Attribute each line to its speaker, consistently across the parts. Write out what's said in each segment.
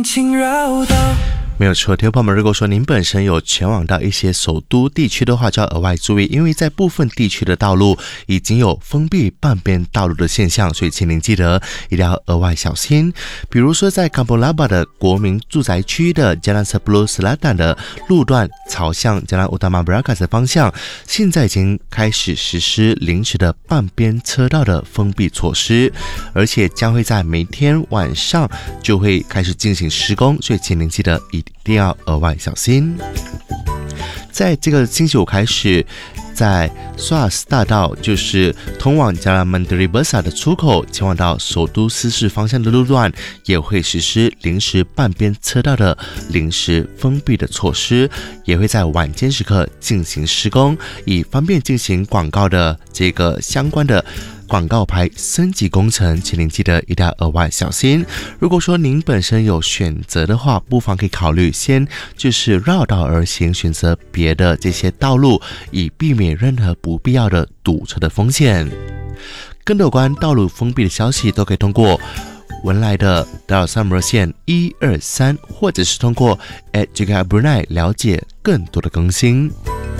Speaker 1: 轻绕道。
Speaker 2: 没有错，听众朋友们，如果说您本身有前往到一些首都地区的话，就要额外注意，因为在部分地区的道路已经有封闭半边道路的现象，所以请您记得一定要额外小心。比如说，在 Kampung Laba 的国民住宅区的 Jalan 10 Selatan 的路段朝向 Jalan Utama Berakas 的方向，现在已经开始实施临时的半边车道的封闭措施，而且将会在每天晚上就会开始进行施工，所以请您记得一定要额外小心。在这个星期五开始，在 SOAS 大道，就是通往 Jalan Menteri Besar 的出口，前往到首都司市方向的路段，也会实施临时半边车道的临时封闭的措施，也会在晚间时刻进行施工，以方便进行广告的这个相关的广告牌升级工程，请您记得一定要额外小心。如果说您本身有选择的话，不妨可以考虑先就是绕道而行，选择别的这些道路，以避免任何不必要的堵车的风险。更多有关道路封闭的消息，都可以通过文莱的达尔萨姆热线123，或者是通过 @JKBrunei 了解更多的更新。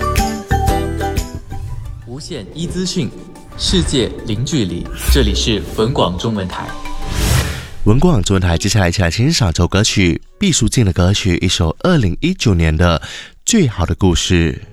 Speaker 3: 无限一资讯，世界零距离，这里是文广中文台。
Speaker 2: 文广中文台，接下来一起来欣赏这首歌曲，毕淑净的歌曲，一首2019年的《最好的故事》。